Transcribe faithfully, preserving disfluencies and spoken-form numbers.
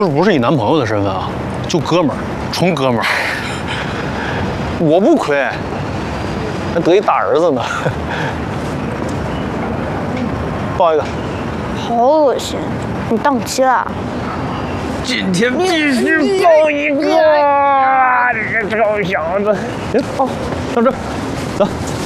不是不是以男朋友的身份啊，就哥们儿，纯哥们儿。我不亏，还得一大儿子呢。抱一个。 好恶心！你档期了？ 今天必须抱一个！这个臭小子。 哦，上这，走。